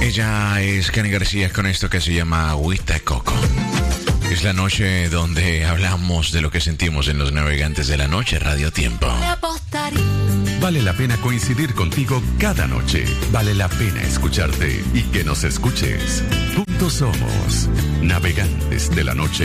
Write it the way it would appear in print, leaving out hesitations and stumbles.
Ella es Kenny García con esto que se llama Agüita de Coco. Es la noche donde hablamos de lo que sentimos en Los Navegantes de la Noche, Radio Tiempo. Vale la pena coincidir contigo cada noche. Vale la pena escucharte y que nos escuches. Juntos somos Navegantes de la Noche.